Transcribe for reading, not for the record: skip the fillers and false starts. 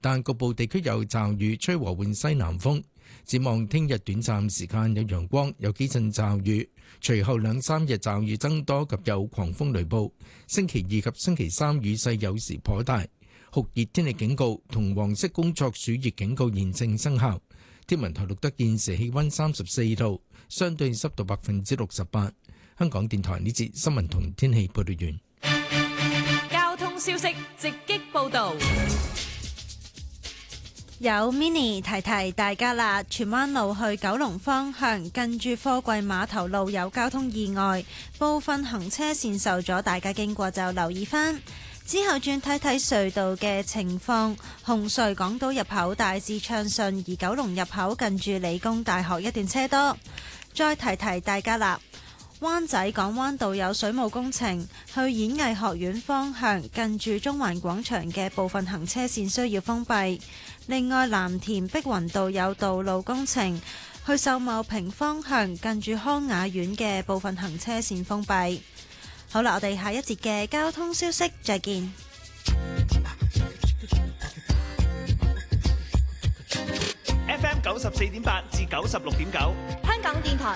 但局部地區有驟雨，吹和緩西南風。展望聽日短暫時間有陽光，有幾陣驟雨，隨後2、3日驟雨增多及有狂風雷暴。星期2及星期3雨勢有時頗大。酷熱天氣警告同黃色工作暑熱警告現正生效。天文台錄得現時氣溫34度，相對濕度68%。香港電台呢節新聞同天氣報道完。 交通消息直擊報道。 有 mini 提提大家啦，荃灣路去九龍方向近住貨櫃碼頭路有交通意外，部分行車線受阻，大家經過就留意返。之後轉睇睇隧道嘅情況，紅隧港島入口大致暢順，而九龍入口近住理工大學一段車多。再提提大家啦，灣仔港灣道有水務工程，去演藝學院方向近住中環廣場嘅部分行車線需要封閉。另外，藍田碧雲道有道路工程，去秀茂坪方向近住康雅苑嘅部分行車線封閉。好啦，我哋下一節嘅交通消息再見。 FM 94.8至96.9， 香港電台